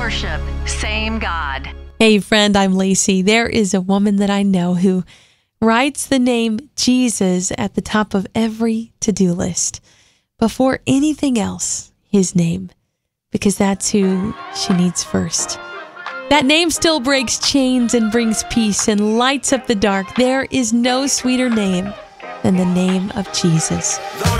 worship, same God. Hey friend, I'm Lacey. There is a woman that I know who writes the name Jesus at the top of every to-do list. Before anything else, his name, because that's who she needs first. That name still breaks chains and brings peace and lights up the dark. There is no sweeter name than the name of Jesus.